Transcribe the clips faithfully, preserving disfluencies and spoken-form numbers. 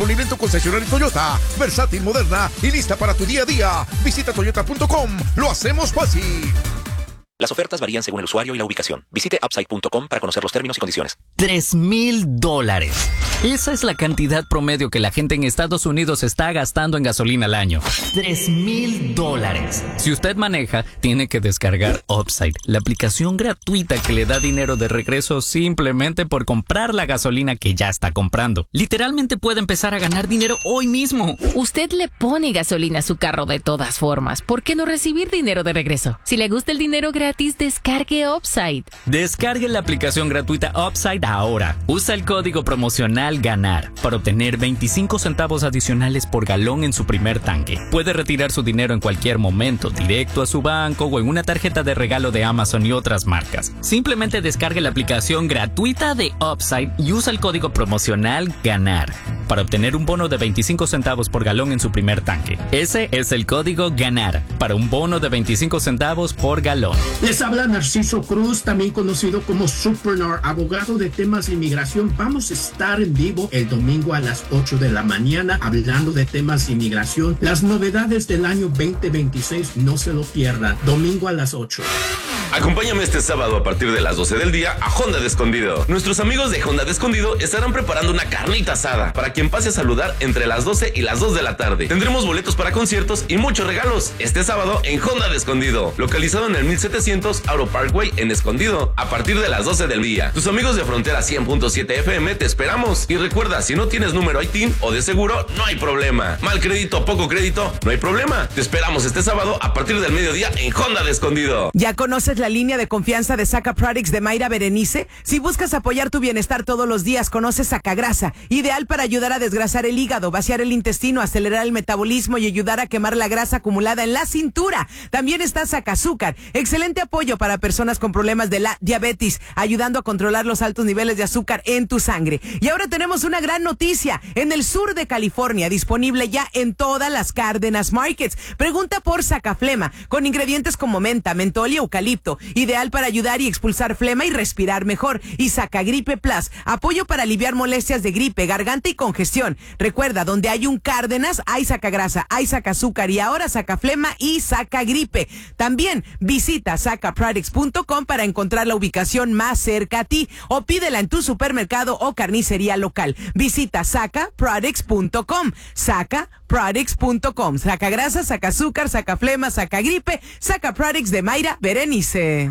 disponible en tu concesionario Toyota. Versátil, moderna y lista para tu día a día. Visita toyota punto com. Lo hacemos fácil. Las ofertas varían según el usuario y la ubicación. Visite upside punto com para conocer los términos y condiciones. Tres mil dólares. Esa es la cantidad promedio que la gente en Estados Unidos está gastando en gasolina al año. Tres mil dólares. Si usted maneja, tiene que descargar Upside, la aplicación gratuita que le da dinero de regreso simplemente por comprar la gasolina que ya está comprando. Literalmente puede empezar a ganar dinero hoy mismo. Usted le pone gasolina a su carro de todas formas. ¿Por qué no recibir dinero de regreso? Si le gusta el dinero gratis, descargue Upside. Descargue la aplicación gratuita Upside ahora. Usa el código promocional GANAR para obtener veinticinco centavos adicionales por galón en su primer tanque. Puede retirar su dinero en cualquier momento, directo a su banco o en una tarjeta de regalo de Amazon y otras marcas. Simplemente descargue la aplicación gratuita de Upside y usa el código promocional GANAR para obtener un bono de veinticinco centavos por galón en su primer tanque. Ese es el código GANAR para un bono de veinticinco centavos por galón. Les habla Narciso Cruz, también conocido como Supernar, abogado de temas de inmigración. Vamos a estar en vivo el domingo a las ocho de la mañana hablando de temas de inmigración. Las novedades del año veinte veintiséis, no se lo pierdan. Domingo a las ocho. Acompáñame este sábado a partir de las doce del día a Honda de Escondido. Nuestros amigos de Honda de Escondido estarán preparando una carnita asada para quien pase a saludar entre las doce y las dos de la tarde. Tendremos boletos para conciertos y muchos regalos este sábado en Honda de Escondido, localizado en el mil setecientos Auro Parkway en Escondido, a partir de las doce del día. Tus amigos de Frontera cien punto siete F M te esperamos. Y recuerda, si no tienes número I T I N o de seguro, no hay problema. Mal crédito o poco crédito, no hay problema. Te esperamos este sábado a partir del mediodía en Honda de Escondido. ¿Ya conoces la línea de confianza de Saca Products de Mayra Berenice? Si buscas apoyar tu bienestar todos los días, conoce Sacagrasa, ideal para ayudar a desgrasar el hígado, vaciar el intestino, acelerar el metabolismo y ayudar a quemar la grasa acumulada en la cintura. También está Sacazúcar, excelente apoyo para personas con problemas de la diabetes, ayudando a controlar los altos niveles de azúcar en tu sangre. Y ahora tenemos una gran noticia, en el sur de California, disponible ya en todas las Cárdenas Markets. Pregunta por Sacaflema, con ingredientes como menta, mentol y eucalipto, ideal para ayudar y expulsar flema y respirar mejor. Y Sacagripe Plus, apoyo para aliviar molestias de gripe, garganta y congestión. Recuerda, donde hay un Cárdenas, hay Sacagrasa, hay Sacazúcar y ahora Sacaflema y Sacagripe. También visita saca products punto com para encontrar la ubicación más cerca a ti o pídela en tu supermercado o carnicería local. Visita saca products punto com. saca products punto com. Sacagrasa, Sacazúcar, Sacaflema, Sacagripe, Saca Products de Mayra Berenice.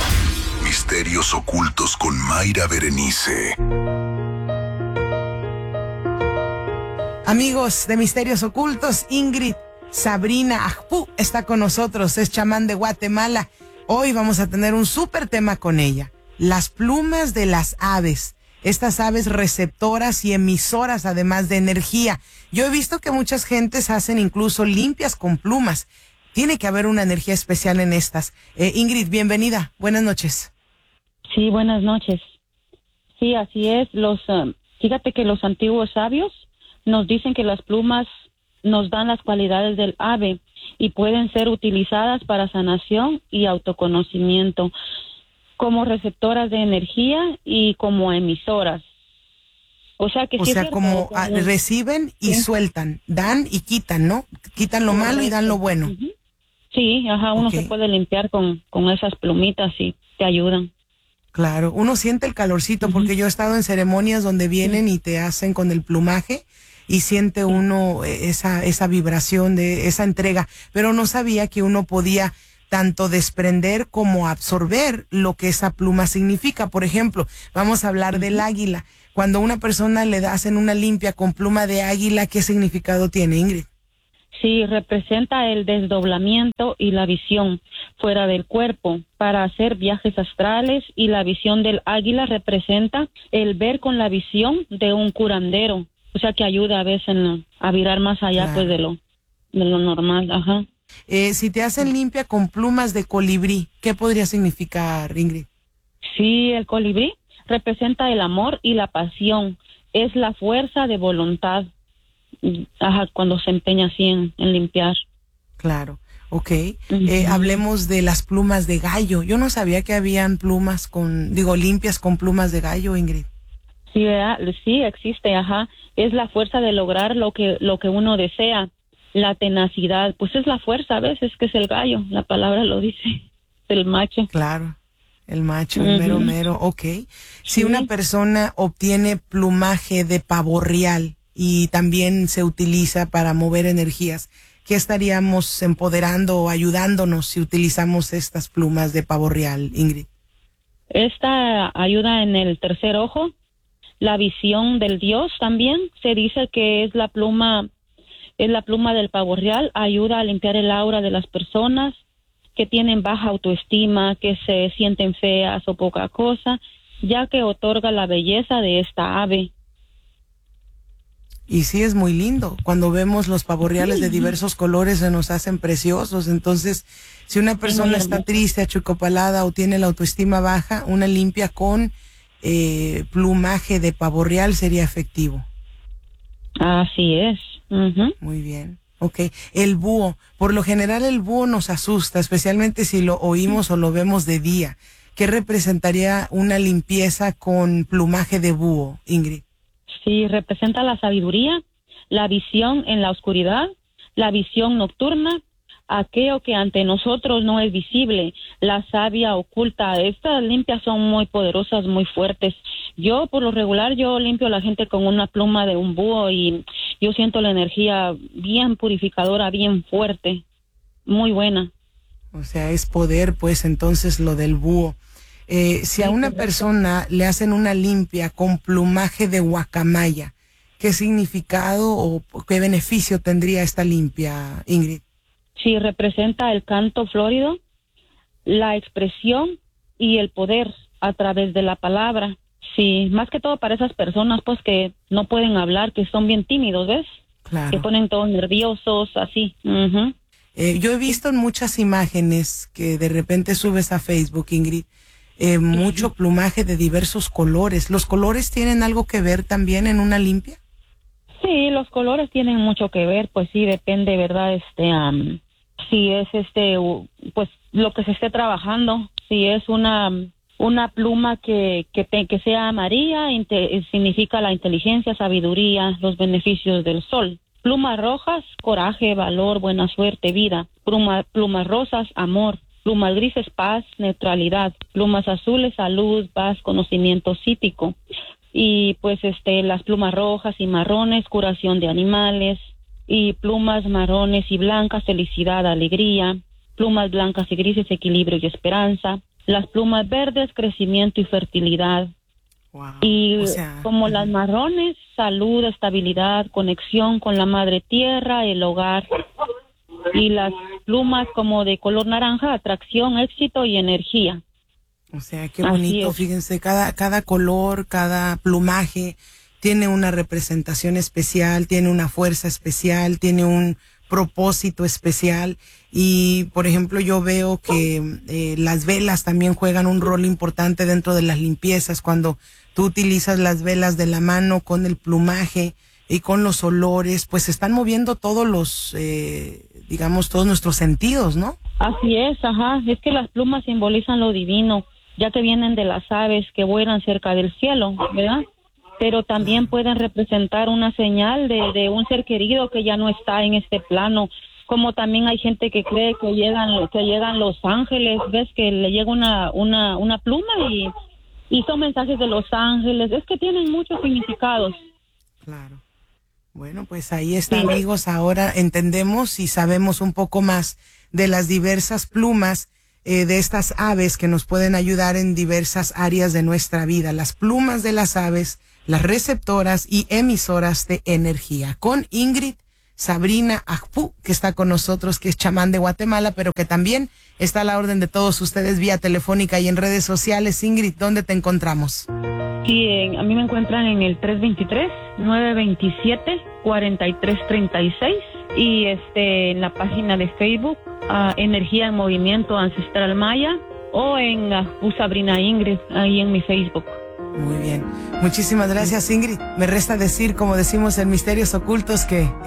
Misterios ocultos con Mayra Berenice. Amigos de Misterios Ocultos, Ingrid Sabrina Ajpú está con nosotros, es chamán de Guatemala. Hoy vamos a tener un súper tema con ella, las plumas de las aves. Estas aves receptoras y emisoras, además de energía. Yo he visto que muchas gentes hacen incluso limpias con plumas. Tiene que haber una energía especial en estas. Eh, Ingrid, bienvenida. Buenas noches. Sí, buenas noches. Sí, así es. Los, uh, fíjate que los antiguos sabios nos dicen que las plumas nos dan las cualidades del ave y pueden ser utilizadas para sanación y autoconocimiento, como receptoras de energía y como emisoras. O sea que o sí sea, es cierto, como, como reciben y sí. sueltan, dan y quitan, ¿no? Quitan lo malo y dan lo bueno. Uh-huh. Sí, ajá, uno okay. se puede limpiar con, con esas plumitas y te ayudan. Claro, uno siente el calorcito, uh-huh. porque yo he estado en ceremonias donde vienen uh-huh. y te hacen con el plumaje y siente uh-huh. uno esa, esa vibración de esa entrega, pero no sabía que uno podía tanto desprender como absorber lo que esa pluma significa. Por ejemplo, vamos a hablar uh-huh. del águila. Cuando una persona le hacen una limpia con pluma de águila, ¿qué significado tiene, Ingrid? Sí, representa el desdoblamiento y la visión fuera del cuerpo para hacer viajes astrales, y la visión del águila representa el ver con la visión de un curandero, o sea que ayuda a veces en, a virar más allá claro. pues de lo, de lo normal, ajá. Eh, si te hacen limpia con plumas de colibrí, ¿qué podría significar, Ingrid? Sí, el colibrí representa el amor y la pasión, es la fuerza de voluntad. Ajá, cuando se empeña así en, en limpiar. Claro, ok. Uh-huh. Eh, hablemos de las plumas de gallo. Yo no sabía que habían plumas con, digo, limpias con plumas de gallo, Ingrid. Sí, ¿verdad? Sí, existe, ajá. Es la fuerza de lograr lo que lo que uno desea, la tenacidad, pues es la fuerza a veces, que es el gallo, la palabra lo dice, el macho. Claro, el macho, el mero mero, ok. Si sí. Una persona obtiene plumaje de pavo real y también se utiliza para mover energías, ¿qué estaríamos empoderando o ayudándonos si utilizamos estas plumas de pavo real, Ingrid? Esta ayuda en el tercer ojo, la visión del Dios también. Se dice que es la pluma, es la pluma del pavo real, ayuda a limpiar el aura de las personas que tienen baja autoestima, que se sienten feas o poca cosa, ya que otorga la belleza de esta ave. Y sí, es muy lindo. Cuando vemos los pavos reales de diversos colores se nos hacen preciosos. Entonces, si una persona está triste, achicopalada o tiene la autoestima baja, una limpia con eh, plumaje de pavo real sería efectivo. Así es. Uh-huh. Muy bien. Ok. El búho. Por lo general el búho nos asusta, especialmente si lo oímos o lo vemos de día. ¿Qué representaría una limpieza con plumaje de búho, Ingrid? Sí, representa la sabiduría, la visión en la oscuridad, la visión nocturna, aquello que ante nosotros no es visible, la savia oculta. Estas limpias son muy poderosas, muy fuertes. Yo, por lo regular, yo limpio a la gente con una pluma de un búho y yo siento la energía bien purificadora, bien fuerte, muy buena. O sea, es poder, pues, entonces, lo del búho. Eh, si a una persona le hacen una limpia con plumaje de guacamaya, ¿qué significado o qué beneficio tendría esta limpia, Ingrid? Sí, representa el canto florido, la expresión y el poder a través de la palabra. Sí, más que todo para esas personas pues que no pueden hablar, que son bien tímidos, ¿ves? Claro. Que ponen todos nerviosos, así. Uh-huh. eh, yo he visto en muchas imágenes que de repente subes a Facebook, Ingrid, eh, mucho plumaje de diversos colores. ¿Los colores tienen algo que ver también en una limpia? Sí, los colores tienen mucho que ver, pues sí, depende, ¿verdad? Este, um, si es este, uh, pues lo que se esté trabajando, si es una una pluma que que, te, que sea amarilla, inte, significa la inteligencia, sabiduría, los beneficios del sol. Plumas rojas, coraje, valor, buena suerte, vida. Pluma, plumas rosas, amor. Plumas grises, paz, neutralidad. Plumas azules, salud, paz, conocimiento psíquico. Y pues este las plumas rojas y marrones, curación de animales. Y plumas marrones y blancas, felicidad, alegría. Plumas blancas y grises, equilibrio y esperanza. Las plumas verdes, crecimiento y fertilidad. Wow. Y o sea, como uh-huh. las marrones, salud, estabilidad, conexión con la madre tierra, el hogar. Y las plumas como de color naranja, atracción, éxito y energía. O sea, qué bonito, fíjense, cada, cada color, cada plumaje tiene una representación especial, tiene una fuerza especial, tiene un propósito especial. Y, por ejemplo, yo veo que eh, las velas también juegan un rol importante dentro de las limpiezas. Cuando tú utilizas las velas de la mano con el plumaje y con los olores, pues se están moviendo todos los, eh, digamos, todos nuestros sentidos, ¿no? Así es, ajá. Es que las plumas simbolizan lo divino, ya que vienen de las aves que vuelan cerca del cielo, ¿verdad? Pero también pueden representar una señal de, de un ser querido que ya no está en este plano. Como también hay gente que cree que llegan que llegan los ángeles, ves que le llega una una una pluma y, y son mensajes de los ángeles. Es que tienen muchos significados. Claro. Bueno, pues ahí está, sí. Amigos, ahora entendemos y sabemos un poco más de las diversas plumas eh, de estas aves que nos pueden ayudar en diversas áreas de nuestra vida. Las plumas de las aves, las receptoras y emisoras de energía. Con Ingrid Sabrina Ajpú, que está con nosotros, que es chamán de Guatemala, pero que también está a la orden de todos ustedes vía telefónica y en redes sociales. Ingrid, ¿dónde te encontramos? Sí, en, a mí me encuentran en el tres dos tres, nueve dos siete, cuatro tres tres seis y este en la página de Facebook, uh, Energía en Movimiento Ancestral Maya, o en uh, Sabrina Ingrid, ahí en mi Facebook. Muy bien. Muchísimas gracias, Ingrid. Me resta decir, como decimos en Misterios Ocultos, que